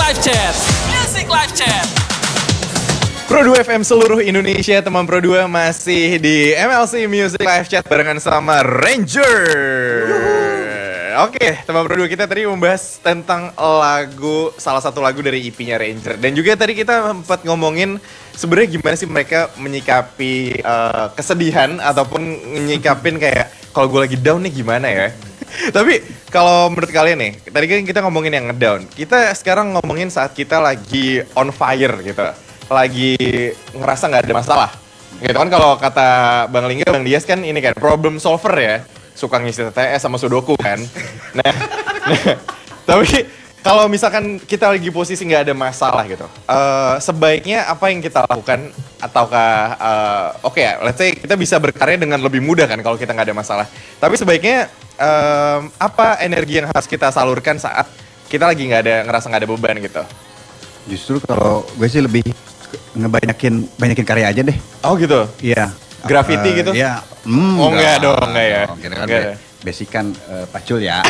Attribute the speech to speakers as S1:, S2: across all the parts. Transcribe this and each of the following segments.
S1: Live Chat. Music Live Chat.
S2: Pro 2 FM seluruh Indonesia, teman Pro 2 masih di MLC Music Live Chat barengan sama Ranger. Oke, teman Pro 2 kita tadi membahas tentang salah satu lagu dari EP-nya Ranger. Dan juga tadi kita sempat ngomongin sebenarnya gimana sih mereka menyikapi kesedihan ataupun menyikapin kayak kalau gue lagi down nih gimana ya. Tapi kalau menurut kalian nih, tadi kan kita ngomongin yang ngedown. Kita sekarang ngomongin saat kita lagi on fire gitu. Lagi ngerasa nggak ada masalah. Gitu kan kalau kata Bang Lingga, Bang Dias kan ini kan problem solver ya. Suka ngisi TTS sama Sudoku kan. Nah, tapi kalau misalkan kita lagi posisi nggak ada masalah gitu. Sebaiknya apa yang kita lakukan? Ataukah, oke ya, let's say kita bisa berkarya dengan lebih mudah kan kalau kita nggak ada masalah. Tapi sebaiknya apa energi yang harus kita salurkan saat kita lagi ngerasa nggak ada beban gitu?
S3: Justru kalau gue sih lebih banyakin karya aja deh.
S2: Oh gitu?
S3: Iya.
S2: Graffiti gitu?
S3: Iya.
S2: Oh enggak dong, enggak ya?
S3: Enggak. Basic kan pacul ya.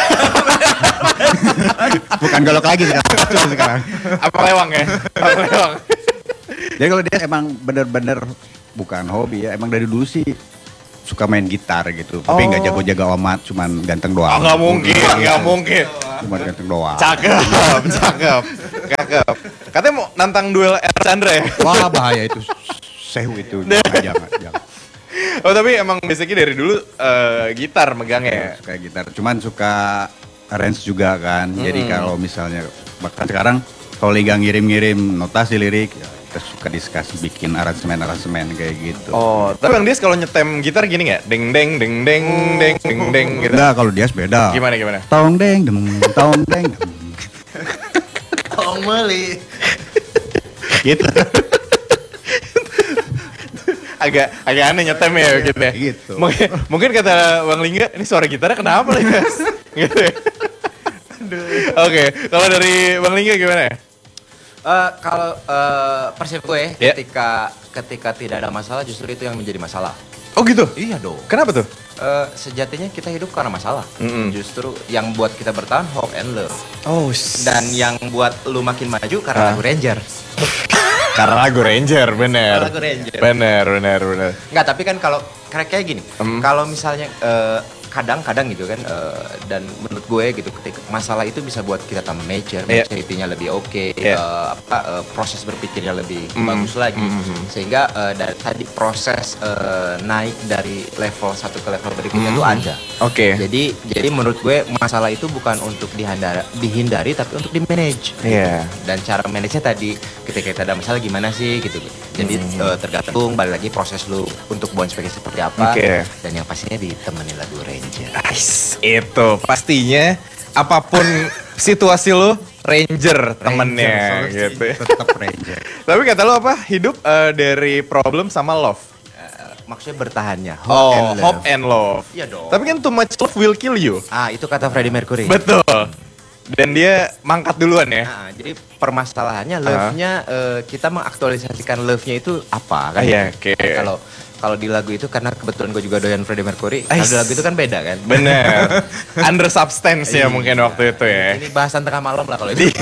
S3: Bukan golok lagi sekarang, pacul sekarang.
S2: Apa lewang ya? Apa lewang?
S3: Jadi kalau dia emang bener-bener bukan hobi ya, emang dari dulu sih suka main gitar gitu. Tapi nggak jago-jago amat, cuman ganteng doang.
S2: Oh nggak mungkin.
S3: Cuma ganteng doang.
S2: Cakep. Katanya mau nantang duel Chandra ya?
S3: Wah bahaya itu, sehu itu. Jangan.
S2: Oh tapi emang basicnya dari dulu gitar megangnya ya?
S3: Suka gitar, cuman suka arrange juga kan. Jadi kalau misalnya bahkan sekarang kalau Liga ngirim-ngirim notasi lirik, ya kita suka diskusi bikin aransemen kayak gitu.
S2: Oh, tapi Bang Dias kalau nyetem gitar gini nggak? Deng deng gitu.
S3: Enggak, kalau Dias beda.
S2: Gimana?
S3: Tong deng.
S4: Tong meli.
S2: Gitu. agak aneh nyetem ya gitu ya.
S3: Gitu.
S2: Mungkin kata Bang Lingga, ini suara gitarnya kenapa nih guys? Gitu ya. Oke, kalau dari Bang Lingga gimana ya?
S4: Kalau persepsi gue ketika tidak ada masalah justru itu yang menjadi masalah.
S2: Oh gitu?
S4: Iya dong.
S2: Kenapa tuh?
S4: Sejatinya kita hidup karena masalah. Justru yang buat kita bertahan hope and love.
S2: Oh.
S4: Dan yang buat lu makin maju karena lagu Ranger.
S2: Karena lagu Ranger, bener.
S4: Karena lagu Ranger.
S2: Bener.
S4: Enggak, tapi kan kalau kayak gini, kalau misalnya kadang-kadang gitu kan, dan menurut gue gitu, ketika masalah itu bisa buat kita tambah maturity-nya lebih oke, proses berpikirnya lebih bagus lagi, sehingga dari tadi proses naik dari level satu ke level berikutnya itu ada.
S2: Oke.
S4: Jadi menurut gue masalah itu bukan untuk dihindari tapi untuk di manage.
S2: Iya.
S4: Dan cara manage-nya tadi ketika kita ada masalah gimana sih gitu. Jadi tergantung balik lagi proses lu untuk bounce back seperti apa. Dan yang pastinya ditemani lagu Ranger.
S2: Nice. Itu pastinya apapun situasi lu Ranger temennya gitu.
S3: Tetap Ranger.
S2: Tapi kata lu apa? Hidup dari problem sama love.
S4: Maksudnya bertahannya.
S2: Hope and love.
S4: Iya dong.
S2: Tapi kan too much love will kill you.
S4: Itu kata Freddie Mercury.
S2: Betul. Dan dia mangkat duluan ya.
S4: Jadi permasalahannya love-nya kita mengaktualisasikan love-nya itu apa kan?
S2: Iya, oke.
S4: Kalau di lagu itu karena kebetulan gue juga doyan Freddie Mercury. Kalau di lagu itu kan beda kan?
S2: Bener. Under substance ya mungkin waktu itu ya.
S4: Ini bahasan tengah malam lah kalau itu.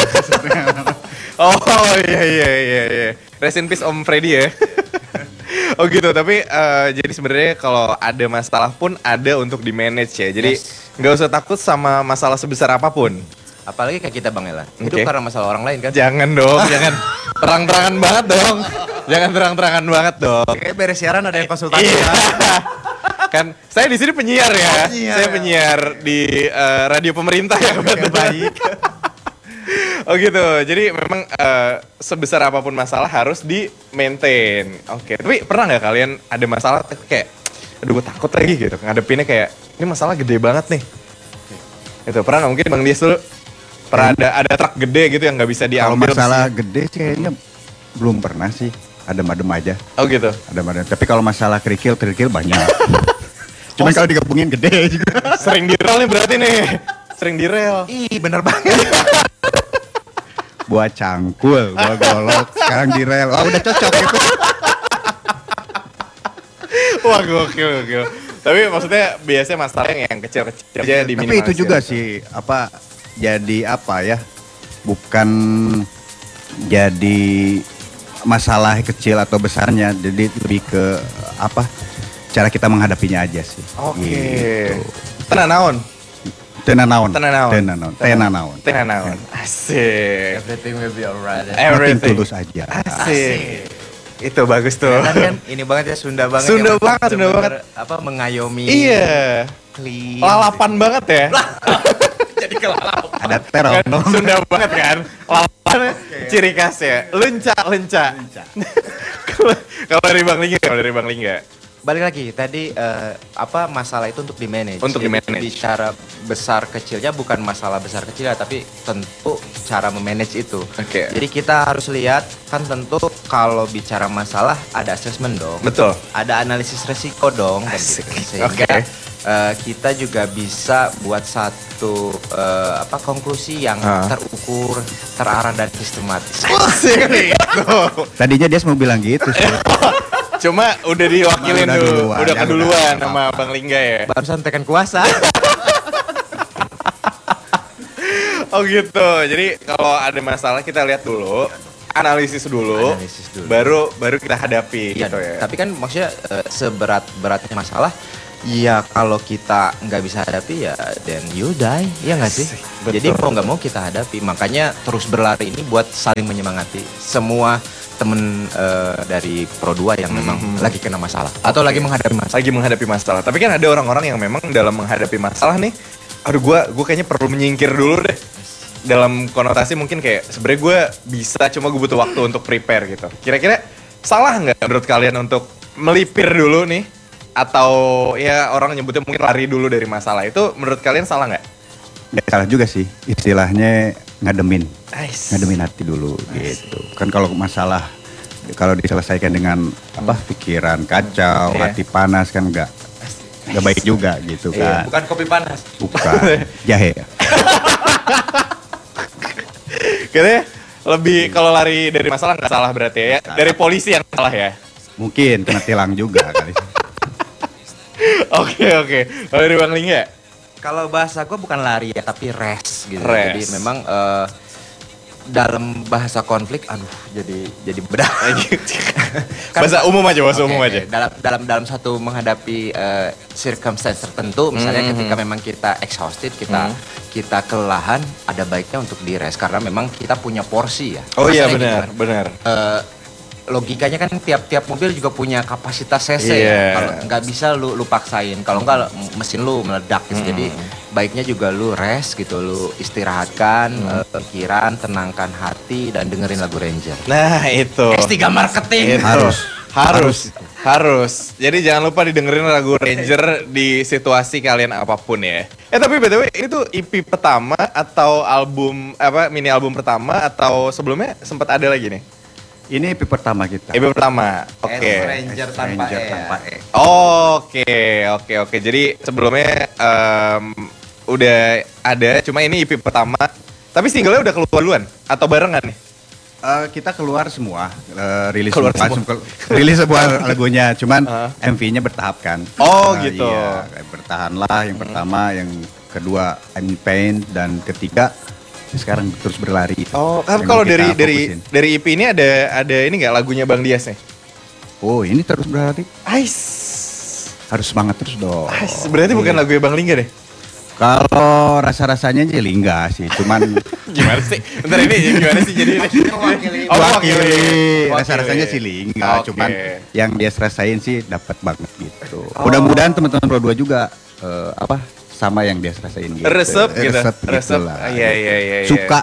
S2: Oh iya. Rest in peace Om Freddy ya. Oh gitu, tapi jadi sebenarnya kalau ada masalah pun ada untuk di manage ya. Jadi nggak usah takut sama masalah sebesar apapun.
S4: Apalagi kayak kita Bang Elan. Hidup karena masalah orang lain kan?
S2: Jangan dong, jangan terang-terangan banget dong. Jangan terang-terangan banget dong.
S4: Kayak beres siaran ada yang konsultasi.
S2: Iya. Kan saya di sini penyiar ya. Saya penyiar di radio pemerintah ya baik. Oh gitu. Jadi memang sebesar apapun masalah harus di maintain. Oke. Tapi pernah nggak kalian ada masalah kayak, aduh gue takut lagi gitu. Ngadepinnya kayak ini masalah gede banget nih. Itu pernah nggak? Mungkin Bang Dias dulu. Pernah ada truk gede gitu yang nggak bisa diambil.
S3: Kalau masalah gede sih kayaknya belum pernah sih. Adem-adem aja.
S2: Oh gitu.
S3: Adem-adem. Tapi kalau masalah kerikil banyak. Cuman kalau digabungin gede juga.
S2: Sering di rel nih berarti nih. Sering di rel.
S4: Ih bener banget.
S3: Buat cangkul, buat golok. Sekarang di rel. Udah cocok gitu.
S2: Wah gokil. Tapi maksudnya biasanya masalahnya yang kecil-kecil aja diminimalisir.
S3: Tapi itu juga sih jadi apa ya? Bukan jadi masalah kecil atau besarnya, jadi lebih ke apa cara kita menghadapinya aja sih.
S2: Oke.
S3: Gitu.
S2: Tenan naon?
S3: Tenanawan.
S2: Tenanawan. Asik.
S4: Everything will be alright.
S3: Makin tulus aja.
S2: Asik. Itu bagus tuh.
S4: Kan ini banget ya, Sunda banget.
S2: Sunda
S4: ya,
S2: banget, Sunda
S4: bener-bener apa mengayomi.
S2: Iya.
S4: Clean.
S2: Lalapan banget ya.
S4: Jadi kelalapan.
S3: Ada terong.
S2: Kan Sunda banget kan. Lalapan ciri khas ya. Lenca. Kalau dari Bang Lingga.
S4: Balik lagi tadi apa masalah itu untuk di manage.
S2: Untuk di-manage.
S4: Bicara besar kecilnya bukan masalah besar kecilnya, tapi tentu cara memanage itu.
S2: Oke.
S4: Jadi kita harus lihat kan, tentu kalau bicara masalah ada assessment dong.
S2: Betul.
S4: Ada analisis resiko dong. kan
S2: Asik.
S4: gitu. Sehingga
S2: Oke.
S4: kita juga bisa buat satu konklusi yang terukur, terarah dan sistematis.
S2: Asik itu.
S3: Tadinya dia mau bilang gitu sih.
S2: Cuma udah diwakilin
S3: Udah
S2: dulu,
S3: duluan,
S2: udah
S3: ya
S2: keduluan
S3: udah.
S2: sama Bang Lingga ya.
S4: Barusan tekan kuasa.
S2: Oh gitu. Jadi kalau ada masalah kita lihat dulu, analisis dulu, baru kita hadapi
S4: Iya,
S2: gitu ya.
S4: tapi kan maksudnya seberat-beratnya masalah, ya kalau kita nggak bisa hadapi ya then you die, ya nggak sih?
S2: Betul.
S4: Jadi mau nggak mau kita hadapi, makanya terus berlari ini buat saling menyemangati semua temen dari Pro 2 yang memang lagi kena masalah atau lagi menghadapi masalah.
S2: Lagi menghadapi masalah. Tapi kan ada orang-orang yang memang dalam menghadapi masalah nih, aduh gue kayaknya perlu menyingkir dulu deh. Dalam konotasi mungkin kayak sebenarnya gue bisa, cuma gue butuh waktu untuk prepare gitu. Kira-kira salah nggak menurut kalian untuk melipir dulu nih? Atau ya orang nyebutnya mungkin lari dulu dari masalah, itu menurut kalian salah nggak?
S3: Nggak salah juga sih, istilahnya ngademin
S2: Nice.
S3: hati dulu gitu. Kan kalau masalah kalau diselesaikan dengan pikiran kacau,
S2: Iya.
S3: hati panas kan nggak baik juga gitu kan.
S4: Bukan kopi panas.
S3: Bukan jahe.
S2: Kayaknya lebih kalau lari dari masalah nggak salah berarti ya. Dari polisi yang salah ya.
S3: Mungkin kena tilang juga kali.
S2: Oke. Kalau dari Bang Lingga?
S4: Kalau bahasa gue bukan lari ya, tapi rest gitu.
S2: Rest.
S4: Jadi memang dalam bahasa konflik, jadi bedah.
S2: Bahasa umum aja,
S4: Oke. Dalam satu menghadapi circumstance tertentu, misalnya ketika memang kita exhausted, kita kelelahan, ada baiknya untuk di rest karena memang kita punya porsi ya.
S2: Oh iya
S4: Rasanya gitu kan.
S2: benar.
S4: Logikanya kan tiap mobil juga punya kapasitas cc
S2: Iya.
S4: ya. Kalau nggak bisa lu paksain, kalau nggak mesin lu meledak gitu. Jadi baiknya juga lu rest gitu, lu istirahatkan pikiran, tenangkan hati dan dengerin lagu Ranger.
S2: Nah itu.
S4: X3 marketing.
S2: Itu. Harus. Jadi jangan lupa didengerin lagu Ranger di situasi kalian apapun ya. Tapi BTW ini tuh EP pertama atau album mini album pertama atau sebelumnya sempat ada lagi nih?
S3: Ini EP pertama kita.
S2: EP pertama. Oke.
S4: Ranger tanpa E.
S2: Oke. Jadi sebelumnya udah ada, cuma ini EP pertama. Tapi singlenya udah keluar duluan atau barengan nih?
S3: Kita keluar semua, rilis
S2: Keluar
S3: rilis sebuah lagunya, cuman MV-nya bertahap kan.
S2: Oh, gitu.
S3: Iya, bertahanlah yang pertama, yang kedua I'm in Pain, dan ketiga sekarang terus berlari.
S2: Oh, kan
S3: Yang
S2: kalau
S3: kita
S2: dari
S3: fokusin.
S2: EP ini ada ini nggak lagunya Bang Dias nih?
S3: Oh, ini terus berlari,
S2: Ais.
S3: harus semangat terus dong.
S2: Berarti bukan lagunya Bang Lingga deh.
S3: Kalau rasa-rasanya sih Lingga sih, cuman
S2: Gimana sih? Bentar ini gimana sih jadi ini? Oh,
S3: wakili.
S2: Wakili.
S3: Rasa-rasanya sih Lingga,
S2: Oke.
S3: cuman yang dia rasain sih dapat banget gitu. Mudah-mudahan teman-teman Pro 2 juga sama yang dia rasain gitu.
S2: Resep gitu.
S3: Resep gitu lah.
S2: Iya.
S3: Suka.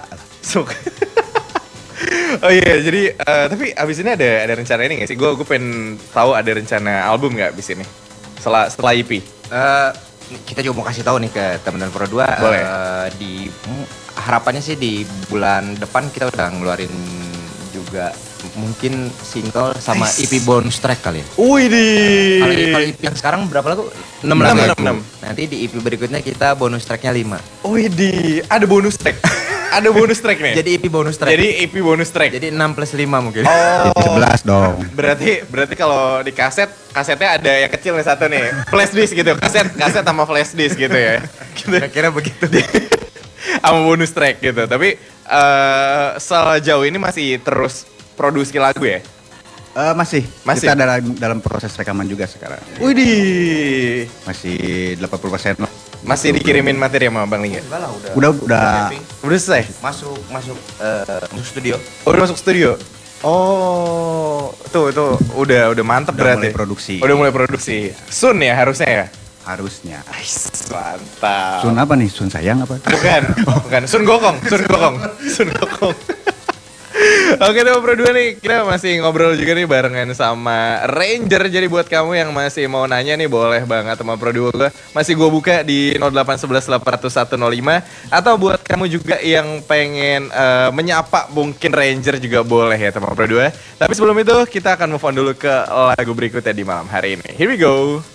S2: Oh iya, jadi tapi abis ini ada rencana ini nggak sih? Gue pengen tahu ada rencana album nggak abis ini? Setelah EP?
S4: Kita juga mau kasih tahu nih ke teman-teman Pro 2.
S2: Boleh.
S4: Harapannya sih di bulan depan kita udah ngeluarin juga mungkin single sama EP bonus track kali ya.
S2: Widih.
S4: Kalau EP yang sekarang berapa lagu? 6
S2: Enam,
S4: lagu.
S2: enam.
S4: Nanti di EP berikutnya kita bonus tracknya 5.
S2: Widih, ada bonus track. Ada bonus track nih.
S4: Jadi EP bonus track.
S2: Jadi EP bonus track.
S4: Jadi 6 plus 5 mungkin.
S3: Jadi 11 dong.
S2: Berarti kalau di kasetnya ada yang kecil nih satu nih, flash disk gitu, kaset sama flash disk gitu ya. Gitu.
S4: Kira-kira begitu.
S2: Sama bonus track gitu. Tapi sejauh ini masih terus produksi lagu ya?
S3: Masih.
S2: Masih?
S3: Kita dalam proses rekaman juga sekarang.
S2: Widih.
S3: Masih 80% lah.
S2: Masih dikirimin materi sama Bang Lingga?
S4: Enggak lah,
S3: Udah.
S2: Udah selesai?
S4: masuk studio.
S2: Oh, udah masuk studio? Oh, tuh udah mantep
S3: Udah
S2: berarti.
S3: mulai produksi.
S2: Udah mulai produksi. Soon ya harusnya ya?
S3: Harusnya.
S2: Ais, mantap.
S3: Sun apa nih? Sun sayang apa?
S2: Bukan. Sun Gokong. Oke teman Pro 2 nih, kita masih ngobrol juga nih barengan sama Ranger. Jadi buat kamu yang masih mau nanya nih, boleh banget teman Pro 2 gue. Masih gue buka di 0811 801 105. Atau buat kamu juga yang pengen menyapa mungkin Ranger juga boleh ya teman Pro 2. Tapi sebelum itu kita akan move on dulu ke lagu berikutnya di malam hari ini. Here we go.